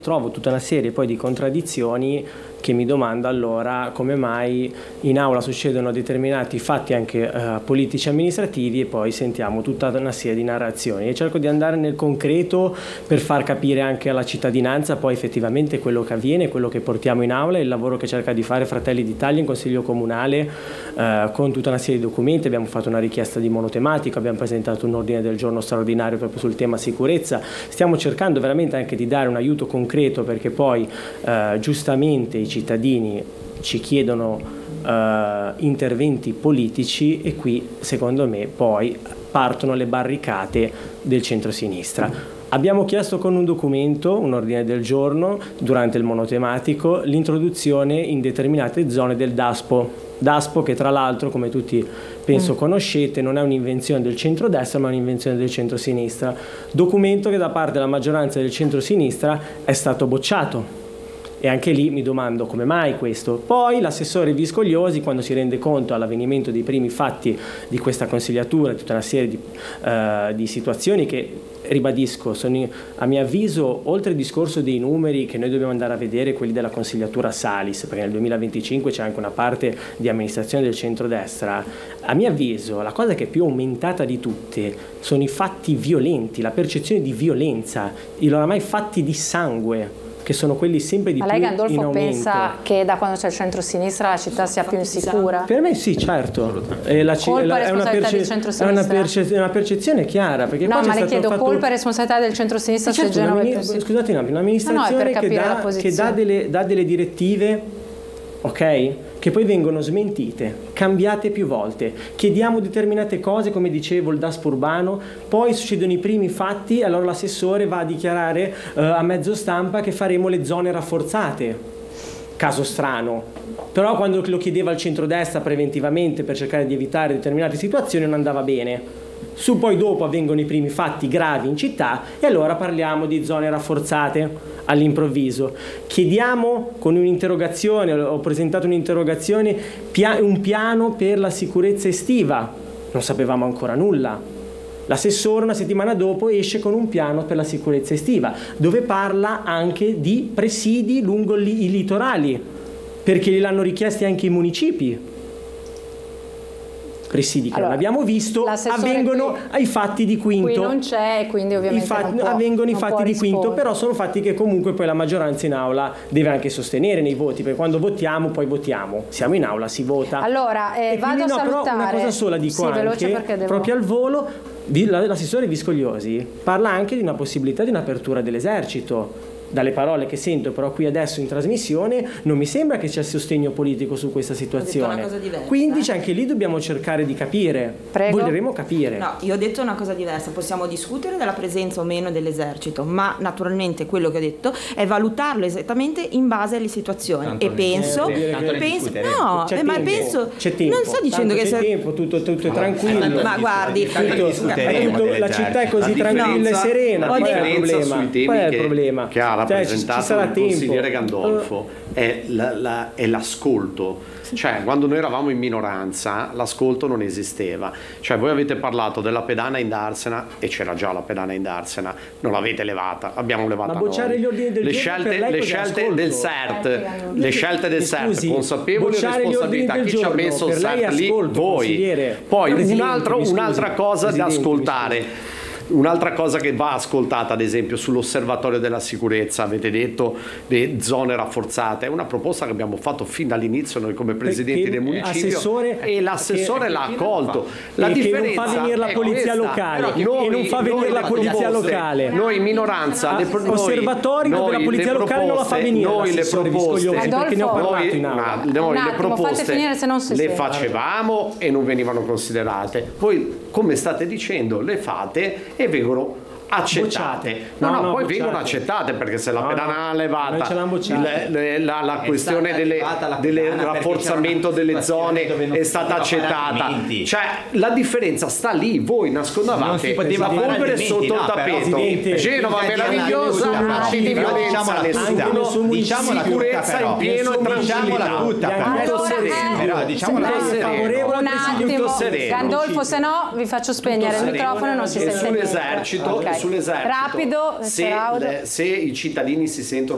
Trovo tutta una serie poi di contraddizioni che mi domando allora come mai in aula succedono determinati fatti anche politici amministrativi e poi sentiamo tutta una serie di narrazioni, e cerco di andare nel concreto per far capire anche alla cittadinanza poi effettivamente quello che avviene, quello che portiamo in aula e il lavoro che cerca di fare Fratelli d'Italia in Consiglio Comunale con tutta una serie di documenti. Abbiamo fatto una richiesta di monotematico, abbiamo presentato un ordine del giorno straordinario proprio sul tema sicurezza, stiamo cercando veramente anche di dare un aiuto concreto perché poi giustamente i cittadini ci chiedono interventi politici e qui secondo me poi partono le barricate del centrosinistra. Abbiamo chiesto con un documento, un ordine del giorno, durante il monotematico, l'introduzione in determinate zone del DASPO che tra l'altro, come tutti penso conoscete, non è un'invenzione del centrodestra ma un'invenzione del centrosinistra, documento che da parte della maggioranza del centrosinistra è stato bocciato. E anche lì mi domando come mai questo. Poi l'assessore Viscogliosi, quando si rende conto all'avvenimento dei primi fatti di questa consigliatura, tutta una serie di situazioni che, ribadisco, sono a mio avviso, oltre il discorso dei numeri che noi dobbiamo andare a vedere, quelli della consigliatura Salis, perché nel 2025 c'è anche una parte di amministrazione del centrodestra, a mio avviso la cosa che è più aumentata di tutte sono i fatti violenti, la percezione di violenza, i oramai fatti di sangue, che sono quelli sempre di più in aumento. Ma lei, Gandolfo, pensa che da quando c'è il centrosinistra la città sia più insicura? Per me sì, certo. È una percezione chiara. Perché no, poi ma le chiedo, colpa e responsabilità del centrosinistra se Genova è così? Scusate, un'amministrazione che dà delle direttive, ok? Che poi vengono smentite, cambiate più volte. Chiediamo determinate cose, come dicevo, il DASPO urbano, poi succedono i primi fatti, allora l'assessore va a dichiarare a mezzo stampa che faremo le zone rafforzate. Caso strano. Però quando lo chiedeva il centrodestra preventivamente per cercare di evitare determinate situazioni non andava bene. Poi dopo avvengono i primi fatti gravi in città e allora parliamo di zone rafforzate all'improvviso. Chiediamo con un'interrogazione, ho presentato un'interrogazione, un piano per la sicurezza estiva, non sapevamo ancora nulla. L'assessore una settimana dopo esce con un piano per la sicurezza estiva, dove parla anche di presidi lungo i litorali, perché gliel'hanno richiesti anche i municipi. Presidi che non abbiamo visto, avvengono ai fatti di Quinto. Qui non c'è, quindi ovviamente avvengono i fatti di Quinto, però sono fatti che comunque poi la maggioranza in aula deve anche sostenere nei voti, perché quando votiamo, poi votiamo. Siamo in aula, si vota. Allora, vado a salutare. Però una cosa sola dico anche, proprio al volo, l'assessore Viscogliosi parla anche di una possibilità di un'apertura dell'esercito. Dalle parole che sento però qui adesso in trasmissione non mi sembra che c'è sostegno politico su questa situazione. Quindi anche lì dobbiamo cercare di capire. Prego. Voleremo capire. No, io ho detto una cosa diversa, possiamo discutere della presenza o meno dell'esercito, ma naturalmente quello che ho detto è valutarlo esattamente in base alle situazioni. Tanto e penso no, ma penso c'è tempo. Non sto dicendo che c'è tempo, tutto è tranquillo. Ma guardi, la città è così tranquilla e serena. Qual è il problema? Che ha rappresentato il consigliere Gandolfo è l'ascolto. Cioè, quando noi eravamo in minoranza l'ascolto non esisteva. Cioè, voi avete parlato della pedana in Darsena e c'era già la pedana in Darsena, non l'avete levata, abbiamo levata noi. Gli ordini del le scelte del CERT, consapevoli responsabilità. Chi ci ha messo il CERT lì? Voi. Poi un'altra cosa da ascoltare. Un'altra cosa che va ascoltata, ad esempio, sull'osservatorio della sicurezza, avete detto le zone rafforzate, è una proposta che abbiamo fatto fin dall'inizio noi come presidenti del municipio e l'assessore l'ha accolto. La differenza non fa venire la polizia locale e non fa venire la polizia locale. Noi in minoranza osservatori dove la polizia locale non la fa venire. Noi le proposte perché ne ho parlato in aula. Noi le proposte le facevamo e non venivano considerate. Voi, come state dicendo, le fate e vengono accettate. Poi vengono accettate perché se la pedana levata, la questione del rafforzamento delle zone è stata accettata. Cioè la differenza sta lì, voi nascondevate la polvere sotto il tappeto. Genova meravigliosa, atti di violenza nessuno, sicurezza in pieno e tranquillità. Un attimo, Gandolfo, se no vi faccio spegnere il microfono e non si sente niente. Sull'esercito, Rapido, se i cittadini si sentono